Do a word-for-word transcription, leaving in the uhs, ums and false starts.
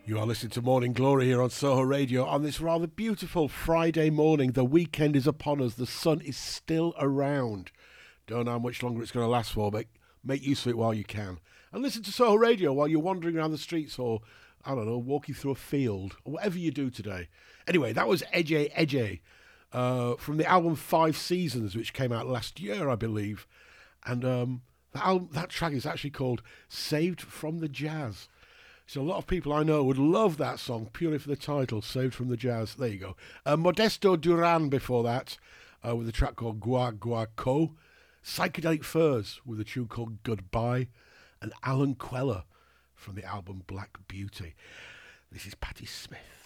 You are listening to Morning Glory here on Soho Radio on this rather beautiful Friday morning. The weekend is upon us. The sun is still around. Don't know how much longer it's going to last for, but make use of it while you can. And listen to Soho Radio while you're wandering around the streets or, I don't know, walking through a field or whatever you do today. Anyway, that was Eje Eje uh, from the album Five Seasons, which came out last year, I believe. And um, that, album, that track is actually called Saved from the Jazz. So a lot of people I know would love that song purely for the title, Saved from the Jazz. There you go. Uh, Modesto Duran before that uh, with a track called Gua Gua Co. Psychedelic Furs with a tune called Goodbye. And Alan Queller from the album Black Beauty. This is Patti Smith.